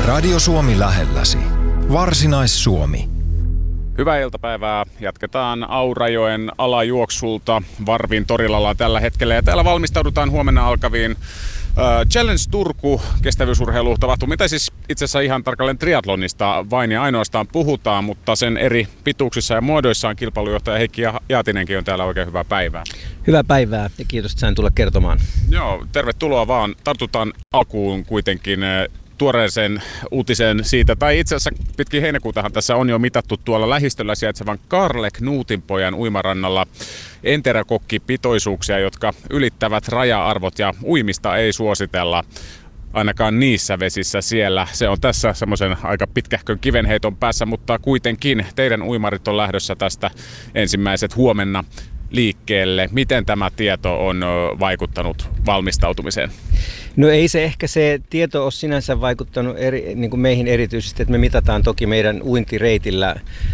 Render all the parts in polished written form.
Radio Suomi lähelläsi. Varsinais-Suomi. Hyvää iltapäivää. Jatketaan Aurajoen alajuoksulta. Varvin torilla ollaan tällä hetkellä ja täällä valmistaudutaan huomenna alkaviin Challenge Turku kestävyysurheilutapahtumiin. Tai siis itse asiassa ihan tarkalleen triathlonista vain ja ainoastaan puhutaan, mutta sen eri pituuksissa ja muodoissaan kilpailujohtaja Heikki Jaatinenkin on täällä. Oikein hyvää päivää. Hyvää päivää ja kiitos, että sain tulla kertomaan. Joo, tervetuloa vaan. Tartutaan alkuun kuitenkin tuoreeseen uutiseen siitä, tai itse asiassa pitkin heinäkuutahan tässä on jo mitattu tuolla lähistöllä sijaitsevan Karle Knutinpojan uimarannalla enteräkokkipitoisuuksia, jotka ylittävät raja-arvot ja uimista ei suositella ainakaan niissä vesissä siellä. Se on tässä semmoisen aika pitkähkön kivenheiton päässä, mutta kuitenkin teidän uimarit on lähdössä tästä ensimmäiset huomenna liikkeelle. Miten tämä tieto on vaikuttanut valmistautumiseen? No ei se ehkä se tieto ole sinänsä vaikuttanut niin kuin meihin erityisesti, että me mitataan toki meidän uintireitillä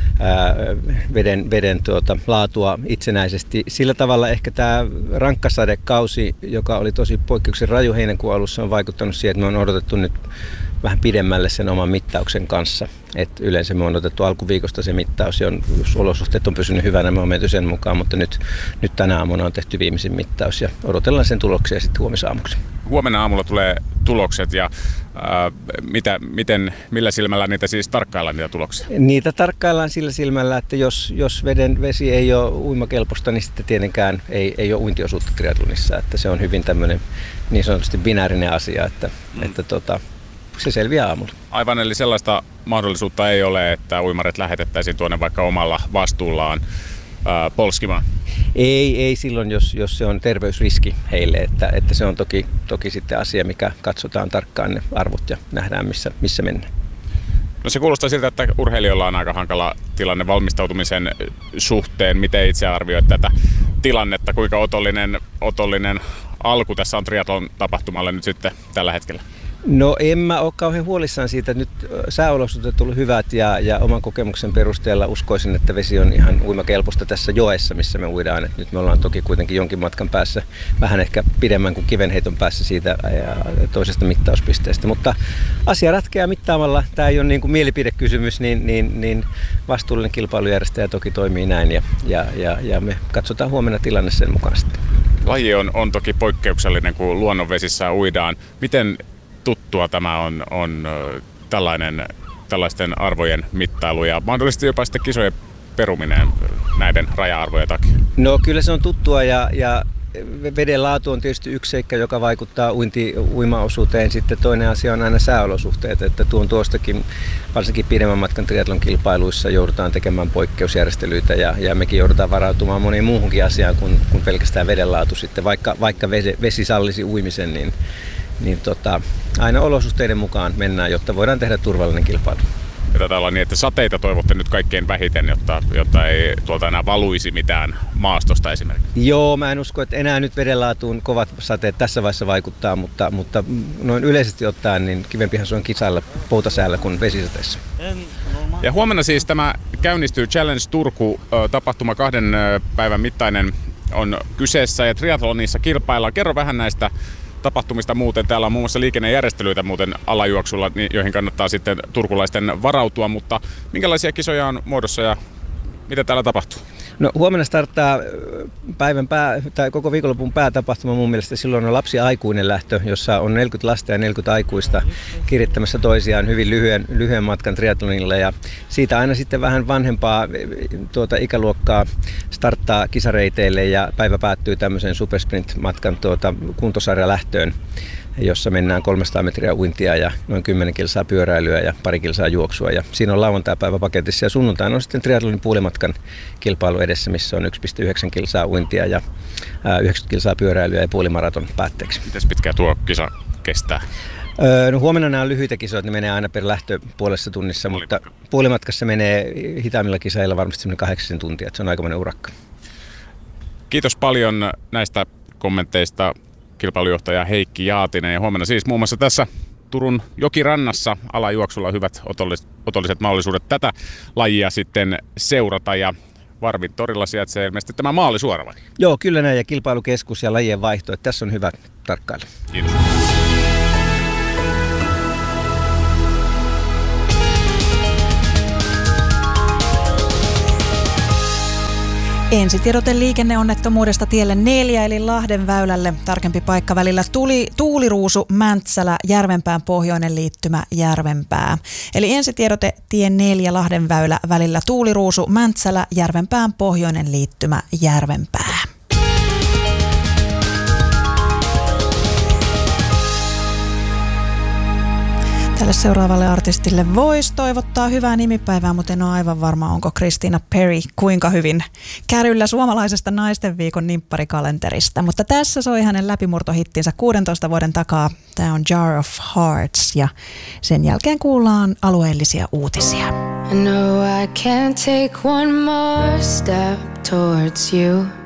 veden laatua itsenäisesti. Sillä tavalla ehkä tämä rankkasadekausi, joka oli tosi poikkeuksen raju heinäkuun alussa, on vaikuttanut siihen, että me on odotettu nyt vähän pidemmälle sen oman mittauksen kanssa. Et yleensä me on otettu alkuviikosta se mittaus, jos olosuhteet on pysynyt hyvänä, me on menty sen mukaan, mutta nyt tänä aamuna on tehty viimeisin mittaus ja odotellaan sen tuloksia sitten huomisaamuksi. Huomenna aamulla tulee tulokset ja millä silmällä niitä siis tarkkaillaan niitä tuloksia? Niitä tarkkaillaan sillä silmällä, että jos vesi ei ole uimakelpoista, niin sitten tietenkään ei ole uintiosuutta triathlonissa. Että se on hyvin tämmöinen niin sanotusti binäärinen asia, että se selviää aamulla. Aivan, eli sellaista mahdollisuutta ei ole, että uimarit lähetettäisiin tuonne vaikka omalla vastuullaan polskimaan? Ei silloin, jos se on terveysriski heille, että se on toki sitten asia, mikä katsotaan tarkkaan ne arvot ja nähdään missä mennään. No se kuulostaa siltä, että urheilijoilla on aika hankala tilanne valmistautumisen suhteen. Miten itse arvioit tätä tilannetta, kuinka otollinen alku tässä on triathlon tapahtumalle nyt sitten tällä hetkellä? No en mä ole kauhean huolissaan siitä, että nyt sääolosuhteet on tullut hyvät ja oman kokemuksen perusteella uskoisin, että vesi on ihan uimakelpoista tässä joessa, missä me uidaan. Et nyt me ollaan toki kuitenkin jonkin matkan päässä, vähän ehkä pidemmän kuin kivenheiton päässä siitä toisesta mittauspisteestä. Mutta asia ratkeaa mittaamalla. Tämä ei ole niin kuin mielipidekysymys, niin vastuullinen kilpailujärjestäjä toki toimii näin ja me katsotaan huomenna tilanne sen mukaan sitten. Laji on toki poikkeuksellinen, kun luonnonvesissä uidaan. Miten tuttua tämä on tällaisten arvojen mittailu ja mahdollisesti jopa sitten kisojen peruminen näiden raja-arvojen takia? No kyllä se on tuttua ja veden laatu on tietysti yksi seikka, joka vaikuttaa uimaosuuteen. Sitten toinen asia on aina sääolosuhteet, että tuostakin varsinkin pidemmän matkan triathlon kilpailuissa joudutaan tekemään poikkeusjärjestelyitä ja mekin joudutaan varautumaan moneen muuhunkin asiaan kuin pelkästään veden laatu sitten, vaikka vesi sallisi uimisen, niin aina olosuhteiden mukaan mennään, jotta voidaan tehdä turvallinen kilpailu. Ja taitaa olla niin, että sateita toivotte nyt kaikkein vähiten, jotta ei tuolta enää valuisi mitään maastosta esimerkiksi. Joo, mä en usko, että enää nyt vedenlaatuun kovat sateet tässä vaiheessa vaikuttaa, mutta noin yleisesti ottaen niin kivempihan se on kisailla poutasäällä kuin vesisateessa. Ja huomenna siis tämä käynnistyy Challenge Turku, tapahtuma 2 päivän mittainen on kyseessä ja triathlonissa kilpaillaan. Kerro vähän näistä tapahtumista muuten. Täällä on muun muassa liikennejärjestelyitä muuten alajuoksulla, joihin kannattaa sitten turkulaisten varautua, mutta minkälaisia kisoja on muodossa ja mitä täällä tapahtuu? No huomenna starttaa koko viikonlopun päätapahtuma mun mielestä. Silloin on lapsi-aikuinen lähtö, jossa on 40 lasta ja 40 aikuista kirittämässä toisiaan hyvin lyhyen matkan triathlonilla. Ja siitä aina sitten vähän vanhempaa ikäluokkaa starttaa kisareiteille ja päivä päättyy tämmöiseen supersprint-matkan kuntosarjalähtöön, jossa mennään 300 metriä uintia ja noin 10 kilsaa pyöräilyä ja pari kilsaa juoksua. Ja siinä on lauantai-päivä paketissa ja sunnuntaina on sitten triathlonin puolimatkan kilpailu edessä, missä on 1,9 kilsaa uintia ja 90 kilsaa pyöräilyä ja puolimaraton päätteeksi. Miten pitkään tuo kisa kestää? No huomenna nämä on lyhyitä kisoja, ne menee aina per lähtö puolessa tunnissa, mutta puolimatkassa menee hitaimmilla kisailla varmasti 8 tuntia, että se on aikamoinen urakka. Kiitos paljon näistä kommenteista kilpailujohtaja Heikki Jaatinen ja huomenna siis muun muassa tässä Turun jokirannassa alajuoksulla hyvät otolliset mahdollisuudet tätä lajia sitten seurata ja Varvin torilla sijaitsee ilmeisesti tämä maali suora vai? Joo, kyllä näin ja kilpailukeskus ja lajien vaihto, että tässä on hyvä tarkkailla. Kiitos. Ensitiedote liikenneonnettomuudesta tielle 4 eli Lahden väylälle. Tarkempi paikka välillä Tuuliruusu, Mäntsälä, Järvenpään pohjoinen liittymä Järvenpää. Eli ensitiedote tie 4 Lahden väylä välillä Tuuliruusu, Mäntsälä, Järvenpään pohjoinen liittymä Järvenpää. Tälle seuraavalle artistille voisi toivottaa hyvää nimipäivää, mutta en ole aivan varma, onko Christina Perry kuinka hyvin kärryllä suomalaisesta naistenviikon nimpparikalenterista. Mutta tässä soi hänen läpimurtohittinsä 16 vuoden takaa. Tämä on Jar of Hearts ja sen jälkeen kuullaan alueellisia uutisia. I know I can't take one more step towards you.